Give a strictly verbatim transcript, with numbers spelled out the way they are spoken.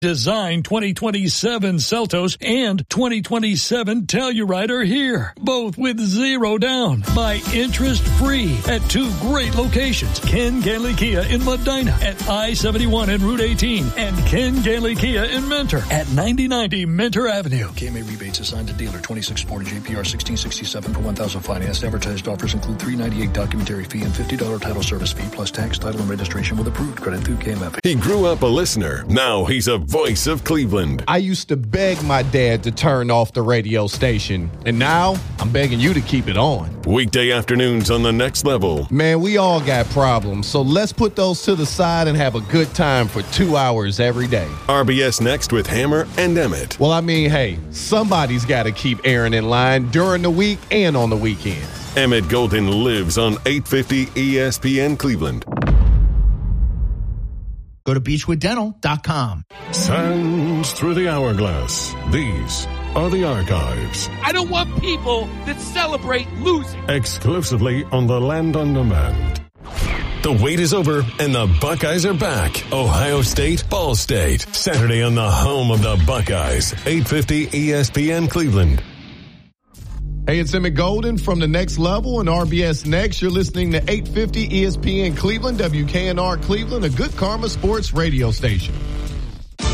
Design twenty twenty-seven Seltos and twenty twenty-seven Telluride are here, both with zero down, by interest free at two great locations. Ken Ganley Kia in Medina at I seventy-one and Route eighteen, and Ken Ganley Kia in Mentor at ninety ninety Mentor Avenue. K M A rebates assigned to dealer twenty-six forty J P R sixteen sixty-seven for one thousand financed. Advertised offers include three ninety-eight documentary fee and fifty dollars title service fee plus tax, title, and registration with approved credit through K M F. He grew up a listener. Now he's a voice of Cleveland. I used to beg my dad to turn off the radio station, and now I'm begging you to keep it on. Weekday afternoons on The Next Level. Man, we all got problems, so let's put those to the side and have a good time for two hours every day. R B S Next with Hammer and Emmett. Well, I mean, hey, somebody's got to keep Aaron in line during the week and on the weekend. Emmett Golden lives on eight fifty E S P N Cleveland. Go to beechwood dental dot com. Sands through the hourglass. These are the archives. I don't want people that celebrate losing. Exclusively on the Land on Demand. The wait is over, and the Buckeyes are back. Ohio State, Ball State. Saturday on the home of the Buckeyes. eight fifty E S P N Cleveland. Hey, it's Emmett Golden from The Next Level and R B S Next. You're listening to eight fifty E S P N Cleveland, W K N R Cleveland, a Good Karma Sports radio station.